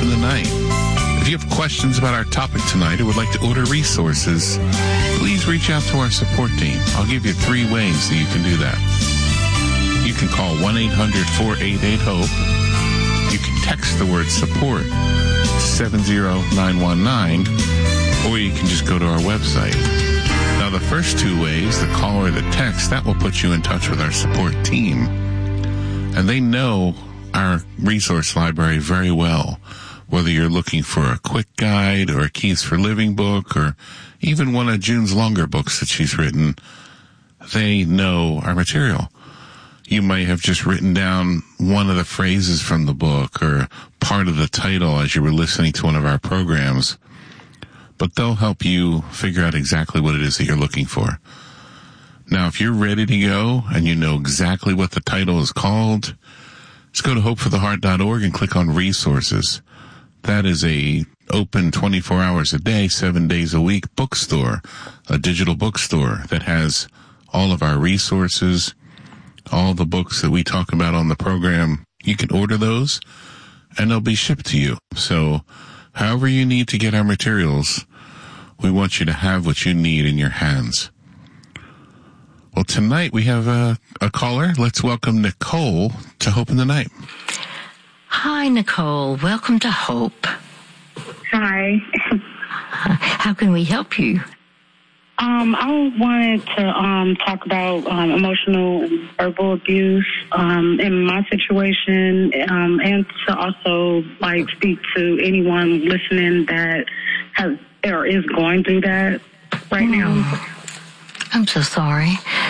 in the Night. If you have questions about our topic tonight or would like to order resources, please reach out to our support team. I'll give you 3 ways that you can do that. You can call 1-800-488-HOPE. You can text the word support to 70919, or you can just go to our website. Now, the first 2 ways, the call or the text, that will put you in touch with our support team. And they know our resource library very well, whether you're looking for a quick guide or a Keys for Living book or even one of June's longer books that she's written. They know our material. You might have just written down one of the phrases from the book or part of the title as you were listening to one of our programs, but they'll help you figure out exactly what it is that you're looking for. Now, if you're ready to go and you know exactly what the title is called, just go to hopefortheheart.org and click on resources. That is a open 24 hours a day, 7 days a week bookstore, a digital bookstore that has all of our resources, all the books that we talk about on the program. You can order those and they'll be shipped to you. So however you need to get our materials, we want you to have what you need in your hands. Well, tonight we have a caller. Let's welcome Nicole to Hope in the Night. Hi, Nicole. Welcome to Hope. Hi. How can we help you? I wanted to talk about emotional and verbal abuse in my situation, and to also speak to anyone listening that has or is going through that right now. I'm so sorry.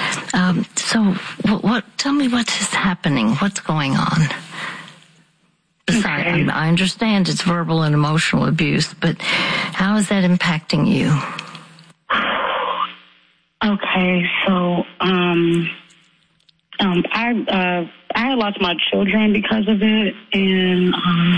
Tell me what is happening. What's going on? Besides, Okay. I understand it's verbal and emotional abuse, but how is that impacting you? Okay, so I lost my children because of it, and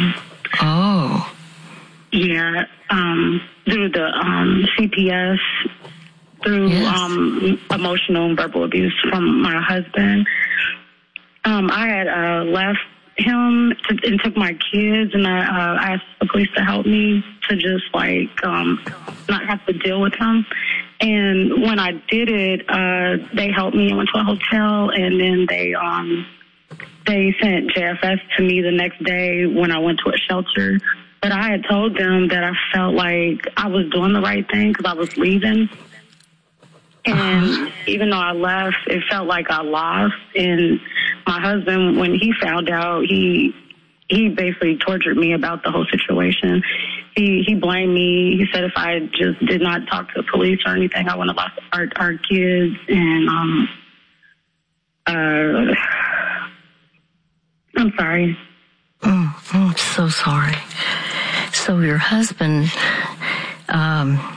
through the CPS, through emotional and verbal abuse from my husband. I had left him and took my kids, and I asked the police to help me to just not have to deal with him. And when I did it, they helped me. I went to a hotel, and then they sent JFS to me the next day when I went to a shelter. But I had told them that I felt like I was doing the right thing because I was leaving. And even though I left, it felt like I lost. And my husband, when he found out, he basically tortured me about the whole situation. He blamed me. He said if I just did not talk to the police or anything, I wouldn't have lost our kids. And I'm sorry. I'm so sorry. So your husband